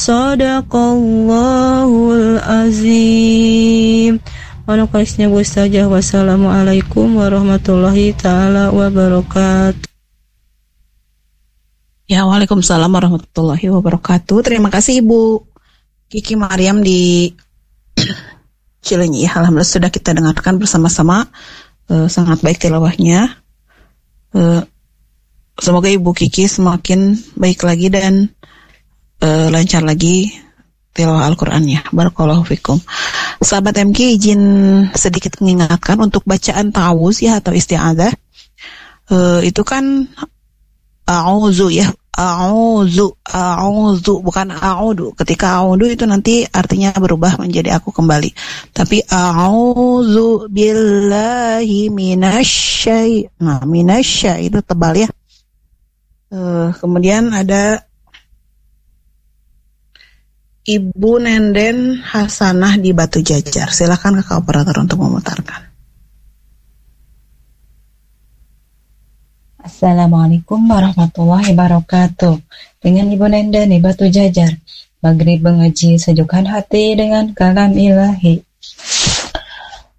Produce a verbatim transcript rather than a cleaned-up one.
Shadaqallahul azim. Anu kaisnya Ustazah. Wassalamualaikum warahmatullahi taala wabarakatuh. Ya, waalaikumsalam warahmatullahi wabarakatuh. Terima kasih Ibu Kiki Mariam di Cileunyi. Alhamdulillah sudah kita dengarkan bersama-sama. Uh, sangat baik tilawahnya. Uh, semoga Ibu Kiki semakin baik lagi dan uh, lancar lagi tilawah Al-Qur'annya. Barakallahu fikum. Sahabat M K, izin sedikit mengingatkan untuk bacaan ta'awuz ya atau isti'adzah. Uh, itu kan a'udzu ya, a'udzu, a'udzu bukan a'udu. Ketika a'udu itu nanti artinya berubah menjadi aku kembali. Tapi a'udzu billahi minasyai. Nah, minasyai itu tebal ya. Uh, kemudian ada Ibu Nenden Hasanah di Batu Jajar. Silakan Kakak operator untuk memutarkan. Assalamualaikum warahmatullahi wabarakatuh. Dengan Ibu Nenden di Batu Jajar. Maghrib mengaji sejukkan hati dengan kalam ilahi.